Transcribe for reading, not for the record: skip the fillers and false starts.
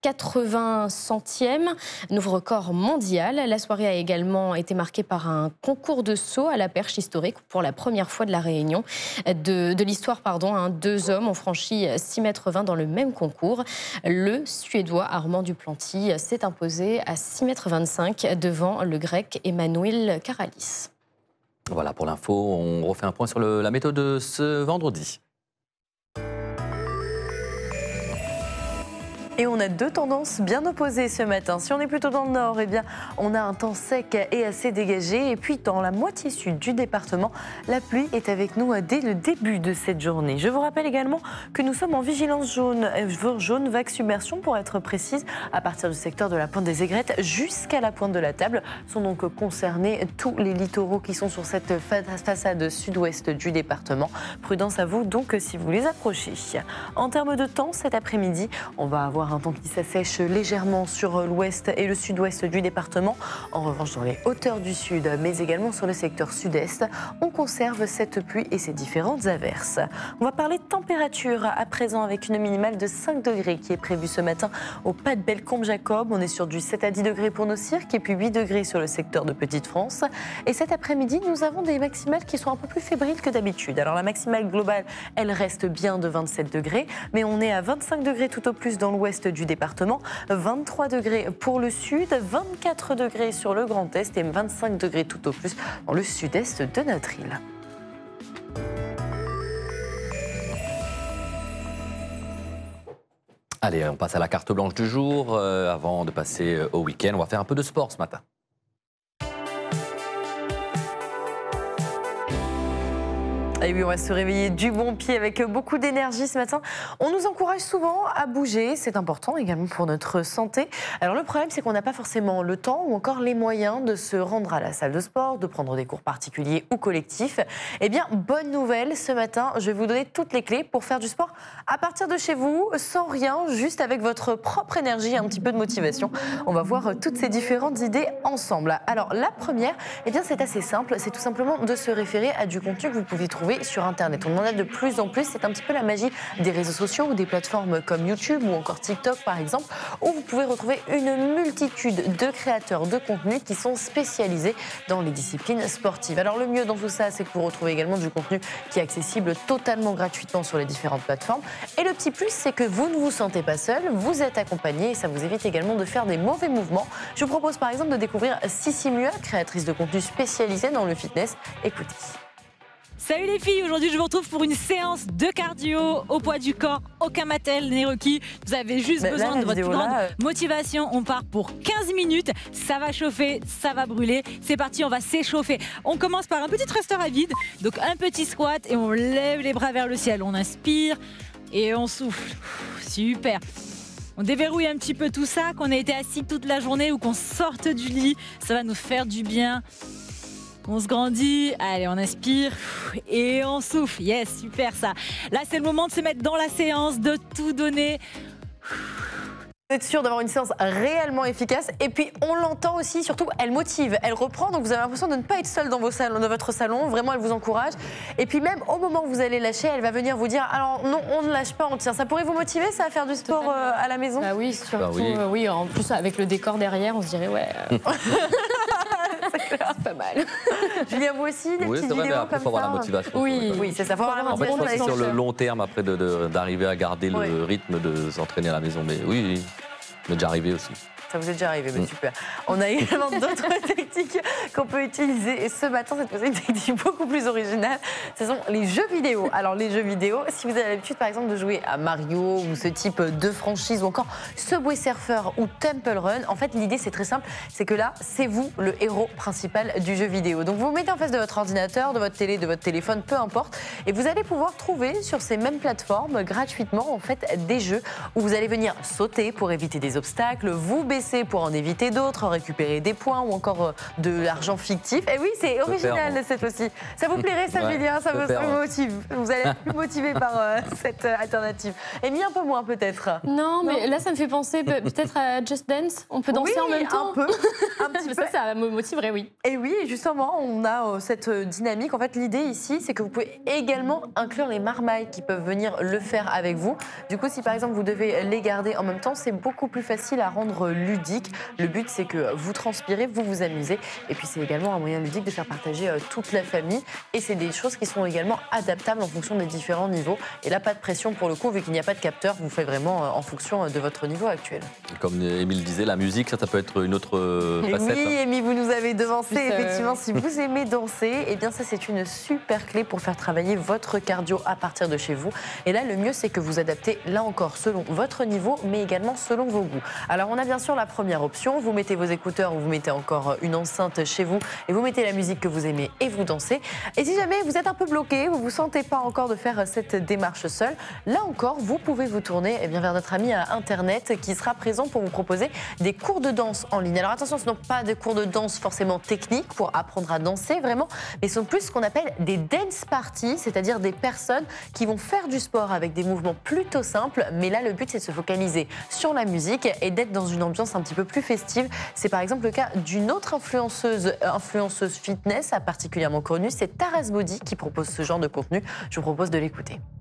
80 centièmes, nouveau record mondial. La soirée a également été marquée par un concours de saut à la perche historique pour la première fois de la Réunion. De l'histoire, deux hommes ont franchi 6,20 m dans le même concours. Le Suédois Armand Duplantis s'est imposé à 6,25 m devant le Grec Emmanuel Karalis. Voilà pour l'info, on refait un point sur la météo de ce vendredi. Et on a deux tendances bien opposées ce matin. Si on est plutôt dans le nord, eh bien, on a un temps sec et assez dégagé. Et puis dans la moitié sud du département, la pluie est avec nous dès le début de cette journée. Je vous rappelle également que nous sommes en vigilance jaune vague submersion pour être précise. À partir du secteur de la pointe des Aigrettes jusqu'à la pointe de la Table sont donc concernés tous les littoraux qui sont sur cette façade sud-ouest du département. Prudence à vous donc si vous les approchez. En termes de temps, cet après-midi, on va avoir un temps qui s'assèche légèrement sur l'ouest et le sud-ouest du département. En revanche, dans les hauteurs du sud, mais également sur le secteur sud-est, on conserve cette pluie et ces différentes averses. On va parler de température à présent avec une minimale de 5 degrés qui est prévue ce matin au pas de Bellecombe-Jacob. On est sur du 7 à 10 degrés pour nos cirques et puis 8 degrés sur le secteur de Petite-France. Et cet après-midi, nous avons des maximales qui sont un peu plus fébriles que d'habitude. Alors la maximale globale, elle reste bien de 27 degrés, mais on est à 25 degrés tout au plus dans l'ouest du département, 23 degrés pour le sud, 24 degrés sur le Grand Est et 25 degrés tout au plus dans le sud-est de notre île. Allez, on passe à la carte blanche du jour. Avant de passer au week-end, on va faire un peu de sport ce matin. Et oui, on va se réveiller du bon pied avec beaucoup d'énergie ce matin. On nous encourage souvent à bouger, c'est important également pour notre santé. Alors le problème, c'est qu'on n'a pas forcément le temps ou encore les moyens de se rendre à la salle de sport, de prendre des cours particuliers ou collectifs. Eh bien, bonne nouvelle, ce matin, je vais vous donner toutes les clés pour faire du sport à partir de chez vous, sans rien, juste avec votre propre énergie et un petit peu de motivation. On va voir toutes ces différentes idées ensemble. Alors la première, eh bien, c'est assez simple, c'est tout simplement de se référer à du contenu que vous pouvez trouver sur Internet. On en a de plus en plus, c'est un petit peu la magie des réseaux sociaux ou des plateformes comme YouTube ou encore TikTok par exemple, où vous pouvez retrouver une multitude de créateurs de contenu qui sont spécialisés dans les disciplines sportives. Alors le mieux dans tout ça, c'est que vous retrouvez également du contenu qui est accessible totalement gratuitement sur les différentes plateformes. Et le petit plus, c'est que vous ne vous sentez pas seul, vous êtes accompagné et ça vous évite également de faire des mauvais mouvements. Je vous propose par exemple de découvrir Sissi Mua, créatrice de contenu spécialisée dans le fitness. Écoutez. Salut les filles, aujourd'hui je vous retrouve pour une séance de cardio au poids du corps, aucun matériel n'est requis, vous avez juste besoin de votre plus grande motivation. On part pour 15 minutes, ça va chauffer, ça va brûler, c'est parti, on va s'échauffer. On commence par un petit thruster à vide, donc un petit squat et on lève les bras vers le ciel, on inspire et on souffle, super. On déverrouille un petit peu tout ça, qu'on ait été assis toute la journée ou qu'on sorte du lit, ça va nous faire du bien. On se grandit, allez on inspire et on souffle, yes super ça. Là c'est le moment de se mettre dans la séance, de tout donner. Vous êtes sûr d'avoir une séance réellement efficace et puis on l'entend aussi, surtout elle motive, elle reprend donc vous avez l'impression de ne pas être seul dans votre salon, vraiment elle vous encourage et puis même au moment où vous allez lâcher, elle va venir vous dire alors non on ne lâche pas, on tient. Ça pourrait vous motiver ça à faire du sport à la maison? Bah oui, surtout, oui, en plus avec le décor derrière on se dirait ouais... C'est pas mal. Julien, vous aussi, des petites vidéos après, comme faut avoir ça. la motivation. Oui, c'est ça. Faut avoir la motivation. En fait, je pense que c'est sur le long terme après d'arriver à garder le rythme de s'entraîner à la maison. Mais oui, m'est déjà arrivé aussi. Ça vous est déjà arrivé, mais super. On a également d'autres techniques qu'on peut utiliser. Et ce matin, cette fois-ci, une technique beaucoup plus originale. Ce sont les jeux vidéo. Alors, les jeux vidéo, si vous avez l'habitude, par exemple, de jouer à Mario ou ce type de franchise ou encore Subway Surfer ou Temple Run, en fait, l'idée, c'est très simple. C'est que là, c'est vous le héros principal du jeu vidéo. Donc, vous vous mettez en face de votre ordinateur, de votre télé, de votre téléphone, peu importe. Et vous allez pouvoir trouver sur ces mêmes plateformes gratuitement, en fait, des jeux où vous allez venir sauter pour éviter des obstacles, vous baisser encaisser pour en éviter d'autres, récupérer des points ou encore de l'argent fictif. Et oui, c'est original cette aussi. Ça vous plairait ça, Julien? Ça vous motive? Vous allez être plus motivé par cette alternative. Amy, un peu moins peut-être. Non, mais là, ça me fait penser peut-être à Just Dance. On peut danser en même temps. Un peu, un petit peu. Ça me motiverait, oui. Et oui, justement, on a cette dynamique. En fait, l'idée ici, c'est que vous pouvez également inclure les marmailles qui peuvent venir le faire avec vous. Du coup, si par exemple vous devez les garder en même temps, c'est beaucoup plus facile à rendre ludique. Le but, c'est que vous transpirez, vous vous amusez. Et puis, c'est également un moyen ludique de faire partager toute la famille. Et c'est des choses qui sont également adaptables en fonction des différents niveaux. Et là, pas de pression pour le coup, vu qu'il n'y a pas de capteur, vous faites vraiment en fonction de votre niveau actuel. Comme Émile disait, la musique, ça peut être une autre facette. Oui, Émile, vous nous avez devancé. Effectivement, si vous aimez danser, eh bien ça, c'est une super clé pour faire travailler votre cardio à partir de chez vous. Et là, le mieux, c'est que vous adaptez, là encore, selon votre niveau, mais également selon vos goûts. Alors, on a bien sûr la première option. Vous mettez vos écouteurs ou vous mettez encore une enceinte chez vous et vous mettez la musique que vous aimez et vous dansez. Et si jamais vous êtes un peu bloqué, vous ne vous sentez pas encore de faire cette démarche seule, là encore, vous pouvez vous tourner vers notre ami à Internet qui sera présent pour vous proposer des cours de danse en ligne. Alors attention, ce ne sont pas des cours de danse forcément techniques pour apprendre à danser vraiment, mais ce sont plus ce qu'on appelle des dance parties, c'est-à-dire des personnes qui vont faire du sport avec des mouvements plutôt simples, mais là le but c'est de se focaliser sur la musique et d'être dans une ambiance un petit peu plus festive. C'est par exemple le cas d'une autre influenceuse fitness particulièrement connue, c'est Taras Body qui propose ce genre de contenu. Je vous propose de l'écouter.